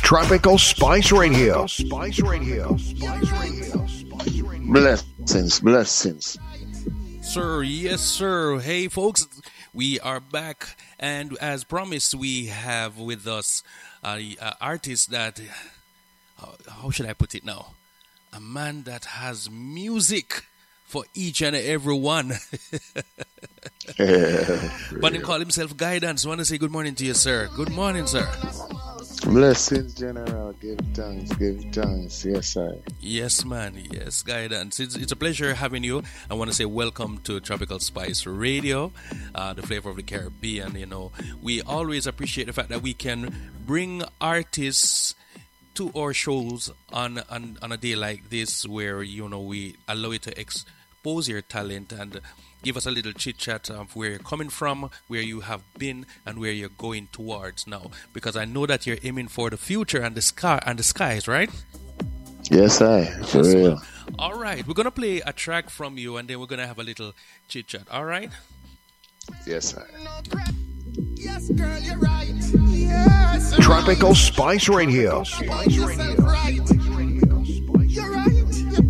Tropical Spice Radio. Blessings. Sir, yes, sir. Hey, folks, we are back, and as promised, we have with us an artist that, how should I put it now? A man that has music for each and every one. But he call himself Guidance. I want to say good morning to you, sir. Good morning, sir. Blessings, General. Give thanks. Yes, sir. Yes, man. Yes, Guidance. It's a pleasure having you. I want to say welcome to Tropical Spice Radio, the flavor of the Caribbean. You know, we always appreciate the fact that we can bring artists to our shows on a day like this, where we allow you to expose your talent and give us a little chit chat of where you're coming from, where you have been, and where you're going towards now. Because I know that you're aiming for the future and the skies, right? Yes, sir. For real. All right, we're gonna play a track from you, and then we're gonna have a little chit chat. All right? Yes, sir. Tropical Spice Radio.